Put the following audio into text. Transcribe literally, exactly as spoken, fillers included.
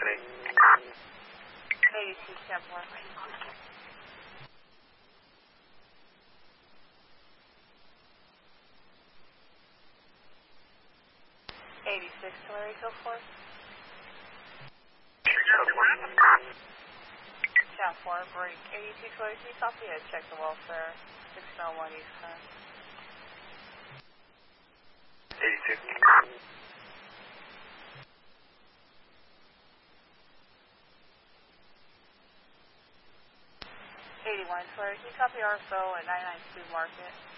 eighty-two, ten four. eighty-six, Tulare, go for it. ten four, break. eighty-two, Tulare, can you copy it? Check the welfare. six oh one Eastern. eighty-two. eighty-one, Tulare, can you copy R S O at nine ninety-two Market?